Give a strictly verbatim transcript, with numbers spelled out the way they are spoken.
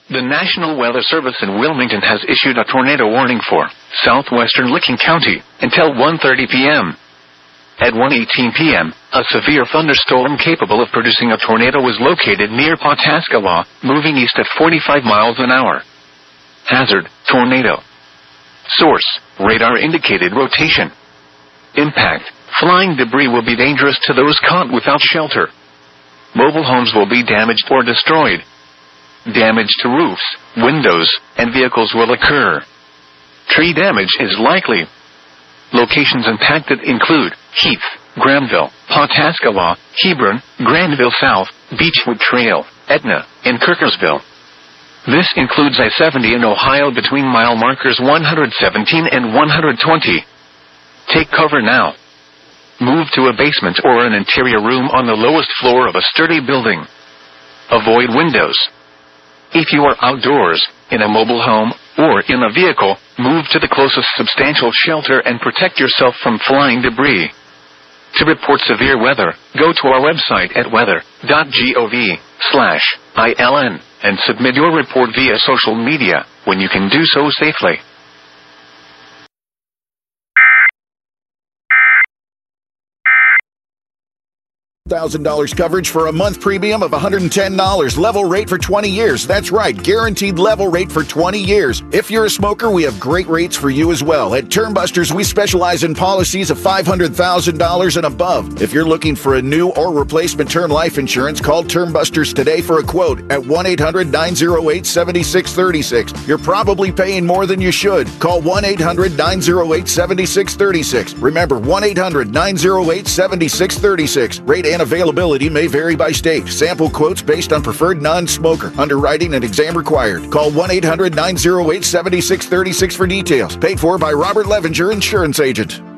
The National Weather Service in Wilmington has issued a tornado warning for southwestern Licking County until one thirty p.m. At one eighteen p.m., a severe thunderstorm capable of producing a tornado was located near Pawhuska, moving east at forty-five miles an hour. Hazard: tornado. Source: radar indicated rotation. Impact: flying debris will be dangerous to those caught without shelter. Mobile homes will be damaged or destroyed. Damage to roofs, windows, and vehicles will occur. Tree damage is likely. Locations impacted include Heath, Granville, Pawhuska, Hebron, Granville South, Beechwood Trail, Etna, and Kirkersville. This includes I seventy in Ohio between mile markers one seventeen and one twenty. Take cover now. Move to a basement or an interior room on the lowest floor of a sturdy building. Avoid windows. If you are outdoors, in a mobile home, or in a vehicle, move to the closest substantial shelter and protect yourself from flying debris. To report severe weather, go to our website at weather dot gov slash ILN and submit your report via social media when you can do so safely. one thousand dollars coverage for a month premium of one hundred ten dollars. Level rate for twenty years. That's right, guaranteed level rate for twenty years. If you're a smoker, we have great rates for you as well. At Termbusters, we specialize in policies of five hundred thousand dollars and above. If you're looking for a new or replacement term life insurance, call Termbusters today for a quote at one eight hundred nine oh eight seven six three six. You're probably paying more than you should. Call one eight hundred nine oh eight seven six three six. Remember, one eight hundred nine oh eight seven six three six. Rate and availability may vary by state. Sample quotes based on preferred non-smoker. Underwriting and exam required. Call one eight hundred nine oh eight seven six three six for details. Paid for by Robert Levinger, Insurance Agent.